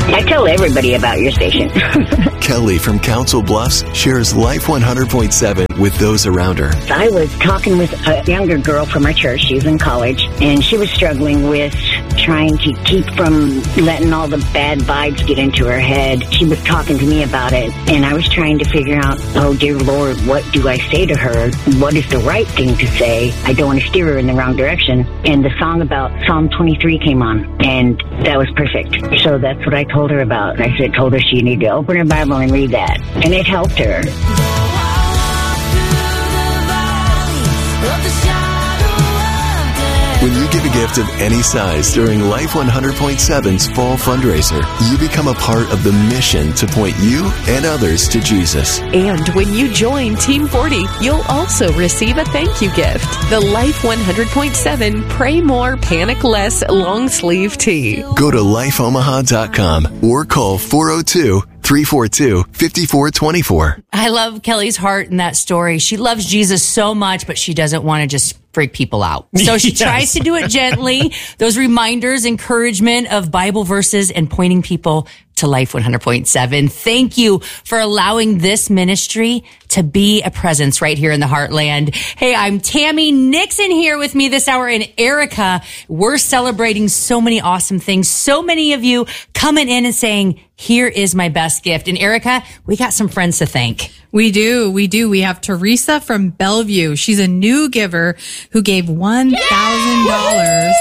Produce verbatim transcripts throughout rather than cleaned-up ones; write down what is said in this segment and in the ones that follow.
I tell everybody about your station. Kelly from Council Bluffs shares Life one hundred point seven with those around her. I was talking with a younger girl from our church. She's in college, and she was struggling with trying to keep from letting all the bad vibes get into her head. She was talking to me about it, and I was trying to figure out, oh, dear Lord, what do I say to her? What is the right thing to say? I don't want to steer her in the wrong direction. And the song about Psalm twenty-three came on, and that was perfect. So that's what I told her about. I said, told her she needed to open her Bible and read that, and it helped her. When you give a gift of any size during Life one hundred point seven's fall fundraiser, you become a part of the mission to point you and others to Jesus. And when you join Team forty, you'll also receive a thank you gift. The Life one hundred point seven Pray More, Panic Less long sleeve tee. Go to life omaha dot com or call four oh two, three four two, five four two four. I love Kelly's heart in that story. She loves Jesus so much, but she doesn't want to just freak people out. So she yes. tries to do it gently. Those reminders, encouragement of Bible verses, and pointing people to Life one hundred point seven. Thank you for allowing this ministry to be a presence right here in the Heartland. Hey, I'm Tammy Nixon here with me this hour, and Erica. We're celebrating so many awesome things. So many of you coming in and saying, here is my best gift. And Erica, we got some friends to thank. We do. We do. We have Teresa from Bellevue. She's a new giver who gave one thousand dollars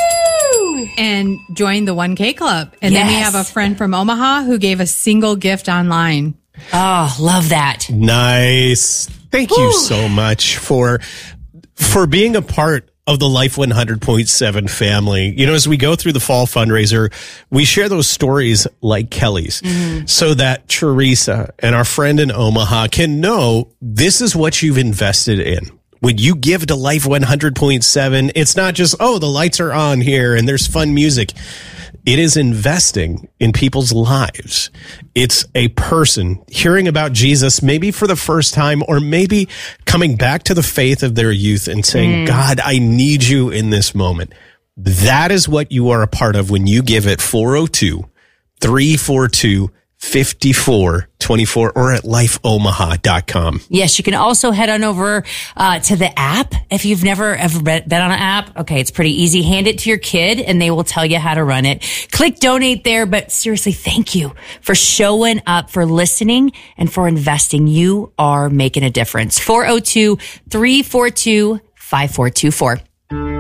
and joined the one K Club. And yes. then we have a friend from Omaha who gave a single gift online. Oh, love that. Nice. Thank Woo. you so much for for being a part of the Life one hundred point seven family. You know, as we go through the fall fundraiser, we share those stories like Kelly's mm-hmm. so that Teresa and our friend in Omaha can know this is what you've invested in. When you give to Life one hundred point seven, it's not just, oh, the lights are on here and there's fun music. It is investing in people's lives. It's a person hearing about Jesus, maybe for the first time, or maybe coming back to the faith of their youth and saying, mm. God, I need you in this moment. That is what you are a part of when you give at four oh two, three four two, five four two four or at life omaha dot com. Yes, you can also head on over uh, to the app. If you've never ever been on an app, okay, it's pretty easy. Hand it to your kid and they will tell you how to run it. Click donate there, but seriously, thank you for showing up, for listening, and for investing. You are making a difference. four oh two, three four two, five four two four.